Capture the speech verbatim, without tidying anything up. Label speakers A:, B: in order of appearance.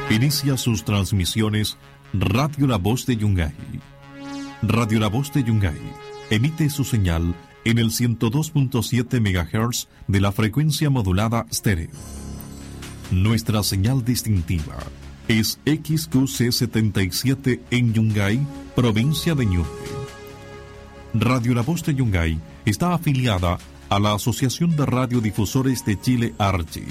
A: Inicia sus transmisiones Radio La Voz de Yungay. Radio La Voz de Yungay emite su señal en el ciento dos punto siete megahertz de la frecuencia modulada estéreo. Nuestra señal distintiva es X Q C setenta y siete en Yungay, provincia de Ñuble. Radio La Voz de Yungay está afiliada a la Asociación de Radiodifusores de Chile, ARCHI,